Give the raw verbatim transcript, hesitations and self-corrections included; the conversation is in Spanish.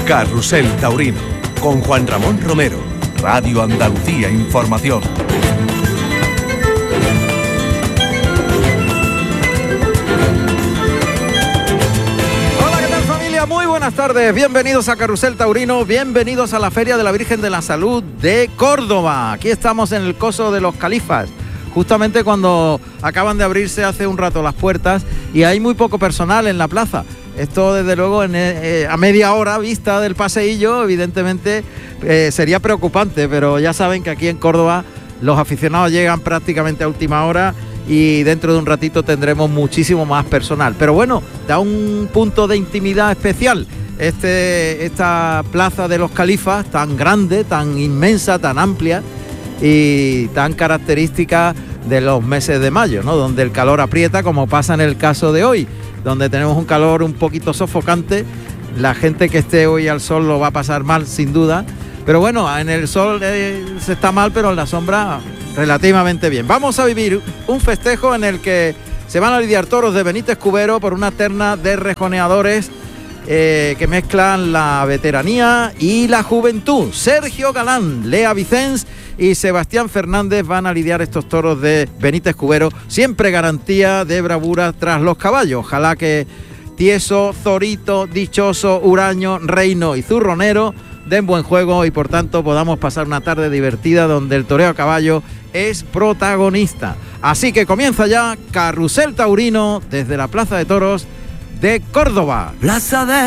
Carrusel Taurino, con Juan Ramón Romero, Radio Andalucía Información. Muy buenas tardes, bienvenidos a Carrusel Taurino, bienvenidos a la Feria de la Virgen de la Salud de Córdoba. Aquí estamos en el Coso de los Califas, justamente cuando acaban de abrirse hace un rato las puertas y hay muy poco personal en la plaza. Esto desde luego en, eh, a media hora vista del paseillo evidentemente eh, sería preocupante, pero ya saben que aquí en Córdoba los aficionados llegan prácticamente a última hora y dentro de un ratito tendremos muchísimo más personal. Pero bueno, da un punto de intimidad especial este, esta plaza de los Califas, tan grande, tan inmensa, tan amplia y tan característica de los meses de mayo, ¿no? Donde el calor aprieta, como pasa en el caso de hoy, donde tenemos un calor un poquito sofocante. La gente que esté hoy al sol lo va a pasar mal, sin duda. Pero bueno, en el sol eh, se está mal, pero en la sombra relativamente bien. Vamos a vivir un festejo en el que se van a lidiar toros de Benítez Cubero por una terna de rejoneadores eh, que mezclan la veteranía y la juventud. Sergio Galán, Lea Vicens y Sebastián Fernández van a lidiar estos toros de Benítez Cubero, siempre garantía de bravura tras los caballos. Ojalá que Tieso, Zorito, Dichoso, Huraño, Reino y Zurronero den buen juego y por tanto podamos pasar una tarde divertida donde el toreo a caballo es protagonista. Así que comienza ya Carrusel Taurino desde la Plaza de Toros de Córdoba. Plaza de